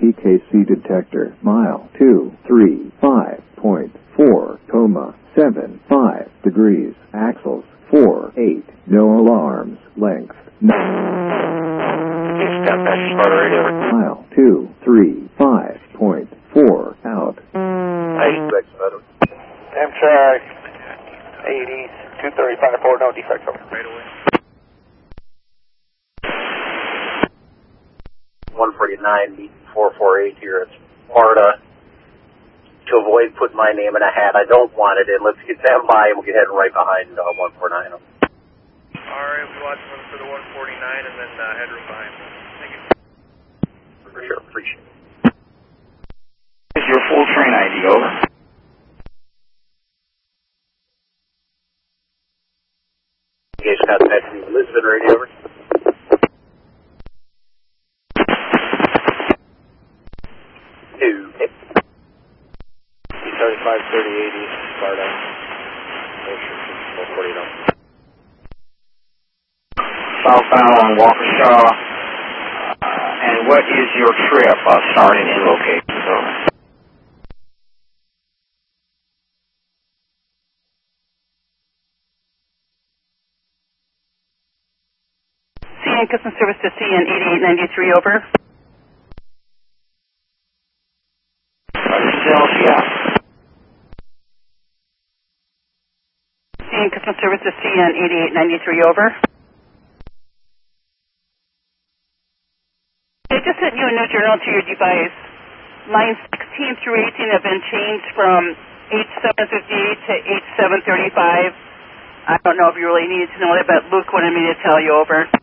PKC detector, mile 235.4,75 degrees, axles 4-8, no alarms, length 9. Mile 235.4 out. Amtrak 80, 235.4, no defects over. Right away. 149, meet 448 here at Sparta. To avoid putting my name in a hat, I don't want it in. Let's get that by and we'll get heading right behind 149. Alright, we watch for the 149 and then headroom behind. Thank you. For sure, appreciate it. Is your full train ID over? Engage contact from Lisbon radio over. Sparta. Southbound on Waukesha. And what is your trip starting and location? Over. CN Customer Service to CN 8893, over. Philadelphia. CN Customer Service to CN 8893, over. I just sent you a new journal to your device. Lines 16 through 18 have been changed from H758 to H735. I don't know if you really need to know that, but Luke wanted me to tell you, over.